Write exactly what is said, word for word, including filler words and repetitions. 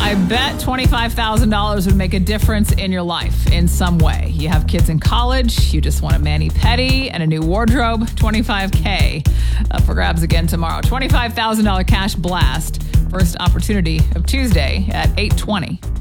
I bet twenty-five thousand dollars would make a difference in your life in some way. You have kids in college, you just want a mani-pedi and a new wardrobe, twenty-five K up for grabs again tomorrow. twenty-five thousand dollars cash blast. First opportunity of Tuesday at eight twenty.